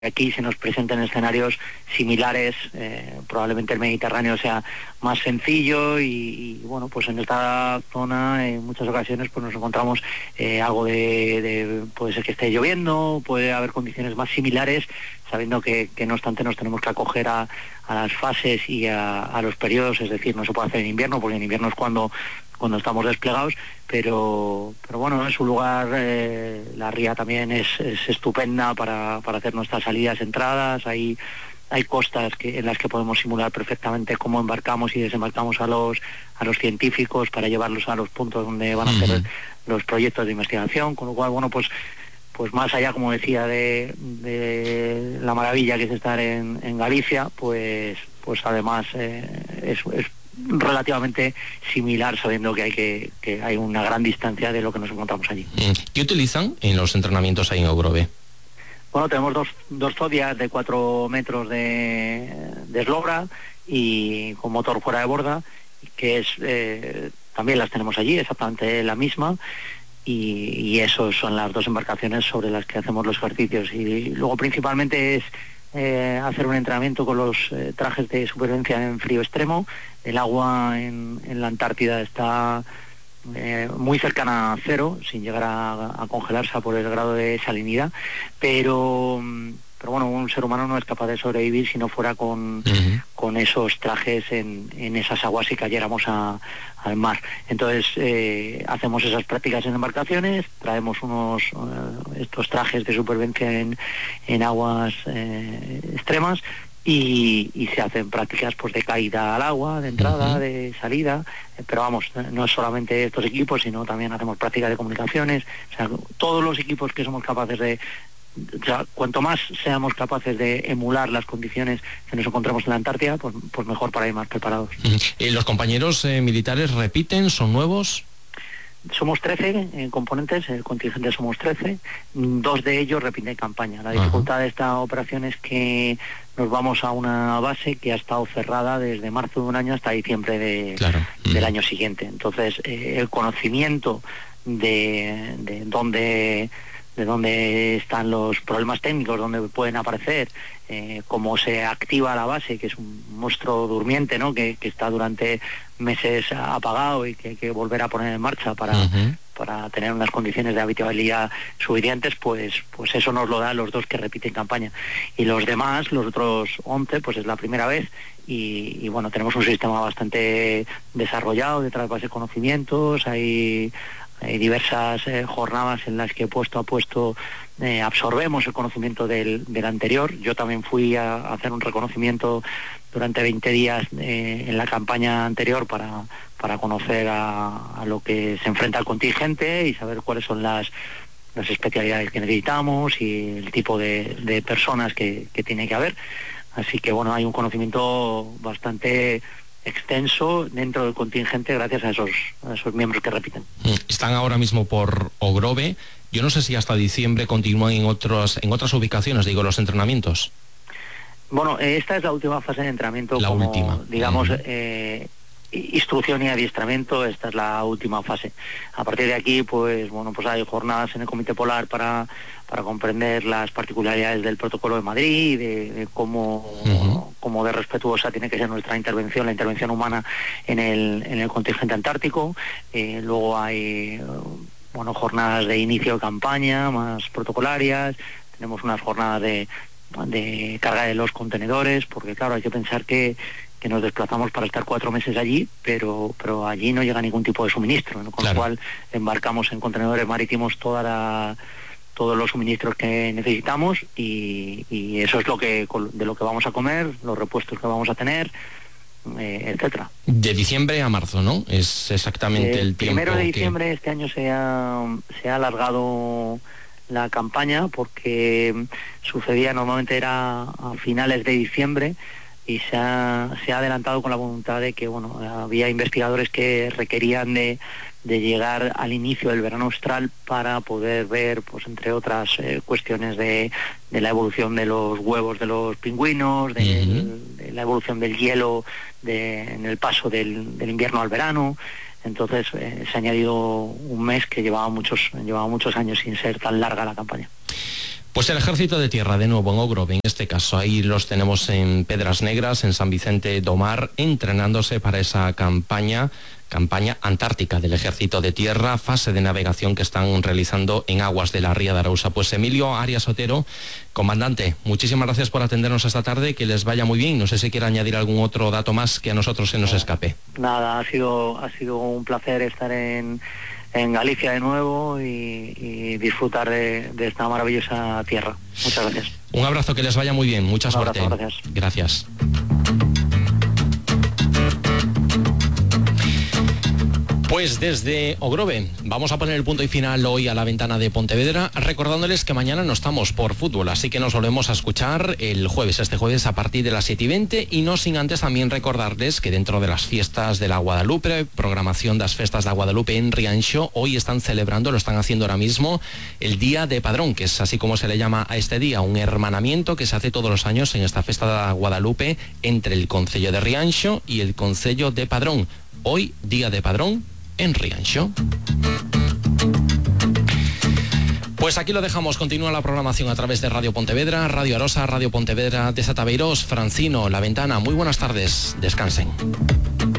aquí se nos presenten escenarios similares, probablemente el Mediterráneo sea más sencillo y bueno, pues en esta zona en muchas ocasiones pues nos encontramos algo puede ser que esté lloviendo, puede haber condiciones más similares, sabiendo que no obstante nos tenemos que acoger a las fases y a los periodos, es decir, no se puede hacer en invierno, porque en invierno es cuando estamos desplegados, pero bueno, en su lugar la ría también es estupenda para hacer nuestras salidas, entradas, hay costas en las que podemos simular perfectamente cómo embarcamos y desembarcamos a los científicos para llevarlos a los puntos donde van a hacer los proyectos de investigación, con lo cual, bueno, pues más allá, como decía, de la maravilla que es estar en Galicia, pues además es relativamente similar, sabiendo que hay una gran distancia de lo que nos encontramos allí. ¿Qué utilizan en los entrenamientos ahí en Ogrove? Bueno, tenemos dos zodias de 4 metros de eslora y con motor fuera de borda, que es también las tenemos allí, exactamente la misma, y esos son las dos embarcaciones sobre las que hacemos los ejercicios. Y luego principalmente es hacer un entrenamiento con los trajes de supervivencia en frío extremo. El agua en la Antártida está muy cercana a cero, sin llegar a congelarse por el grado de salinidad, pero bueno, un ser humano no es capaz de sobrevivir si no fuera con esos trajes en esas aguas si cayéramos al mar. Entonces hacemos esas prácticas en embarcaciones, traemos estos trajes de supervivencia en aguas extremas y se hacen prácticas pues de caída al agua, de entrada, de salida, pero vamos, no es solamente estos equipos, sino también hacemos prácticas de comunicaciones, o sea, todos los equipos que somos capaces o sea, cuanto más seamos capaces de emular las condiciones que nos encontramos en la Antártida, pues mejor para ir más preparados. ¿Los compañeros militares repiten, son nuevos? Somos 13 componentes, el contingente somos 13, 2 de ellos repiten campaña. La dificultad de esta operación es que nos vamos a una base que ha estado cerrada desde marzo de un año hasta diciembre del año siguiente. Entonces, el conocimiento de dónde están los problemas técnicos, dónde pueden aparecer, cómo se activa la base, que es un monstruo durmiente, ¿no? que está durante meses apagado y que hay que volver a poner en marcha para tener unas condiciones de habitabilidad suficientes, pues eso nos lo dan los 2 que repiten campaña. Y los demás, los otros 11, pues es la primera vez y bueno, tenemos un sistema bastante desarrollado de trasvase de conocimientos, hay diversas jornadas en las que puesto a puesto absorbemos el conocimiento del anterior. Yo también fui a hacer un reconocimiento durante 20 días en la campaña anterior para conocer a lo que se enfrenta el contingente y saber cuáles son las especialidades que necesitamos y el tipo de personas que tiene que haber. Así que bueno, hay un conocimiento bastante extenso dentro del contingente gracias a esos miembros que repiten. Están ahora mismo por Ogrove. Yo no sé si hasta diciembre continúan en otras ubicaciones, digo, los entrenamientos. Bueno, esta es la última fase de entrenamiento, última. Digamos, instrucción y adiestramiento, esta es la última fase. A partir de aquí, pues hay jornadas en el Comité Polar para comprender las particularidades del Protocolo de Madrid, de cómo de respetuosa tiene que ser nuestra intervención, la intervención humana en el contingente antártico. Luego hay jornadas de inicio de campaña más protocolarias, tenemos unas jornadas de carga de los contenedores, porque claro, hay que pensar que nos desplazamos para estar 4 meses allí, pero allí no llega ningún tipo de suministro, ¿no? Con lo cual embarcamos en contenedores marítimos todos los suministros que necesitamos y eso es de lo que vamos a comer, los repuestos que vamos a tener, etcétera. De diciembre a marzo, ¿no? Es exactamente el tiempo. 1 de diciembre este año se ha alargado la campaña porque sucedía, normalmente era a finales de diciembre y se ha adelantado con la voluntad de que había investigadores que requerían de llegar al inicio del verano austral para poder ver, pues entre otras cuestiones de la evolución de los huevos de los pingüinos, de la evolución del hielo en el paso del invierno al verano. Entonces se ha añadido un mes que llevaba muchos años sin ser tan larga la campaña. Pues el Ejército de Tierra, de nuevo en Ogrove, en este caso, ahí los tenemos en Pedras Negras, en San Vicente do Mar, entrenándose para esa campaña antártica del Ejército de Tierra, fase de navegación que están realizando en aguas de la Ría de Arousa. Pues Emilio Arias Otero, comandante, muchísimas gracias por atendernos esta tarde, que les vaya muy bien. No sé si quiere añadir algún otro dato más que a nosotros se nos escape. Nada, ha sido un placer estar en Galicia de nuevo y disfrutar de esta maravillosa tierra. Muchas gracias. Un abrazo, que les vaya muy bien. Mucha suerte. Gracias. Gracias. Pues desde Ogrove vamos a poner el punto y final hoy a la ventana de Pontevedra, recordándoles que mañana no estamos por fútbol, así que nos volvemos a escuchar este jueves a partir de las 7:20, y no sin antes también recordarles que dentro de las fiestas de la Guadalupe, programación de las fiestas de la Guadalupe en Rianxo, hoy están celebrando, lo están haciendo ahora mismo, el Día de Padrón, que es así como se le llama a este día, un hermanamiento que se hace todos los años en esta fiesta de la Guadalupe entre el concello de Rianxo y el concello de Padrón. Hoy, Día de Padrón en Rianxo. Pues aquí lo dejamos. Continúa la programación a través de Radio Pontevedra, Radio Arosa, Radio Pontevedra de Satabeirós. Francino, La Ventana. Muy buenas tardes. Descansen.